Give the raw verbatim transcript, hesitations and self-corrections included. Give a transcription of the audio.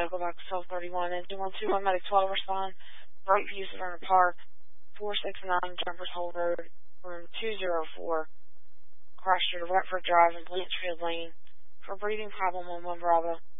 medical back to twelve thirty-one. And two one two one medic twelve respond. Bright View, Savannah Park, four six nine Jumpers Hole Road, room two oh four. Crash to Wentford Drive and Blanchfield Lane. For breathing problem on one Bravo.